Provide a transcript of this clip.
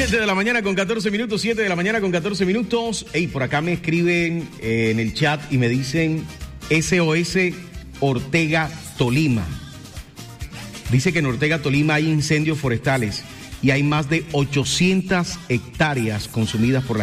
7 de la mañana con 14 minutos, 7 de la mañana con 14 minutos. Ey, por acá me escriben en el chat y me dicen SOS Ortega, Tolima. Dice que en Ortega, Tolima hay incendios forestales y hay más de 800 hectáreas consumidas por la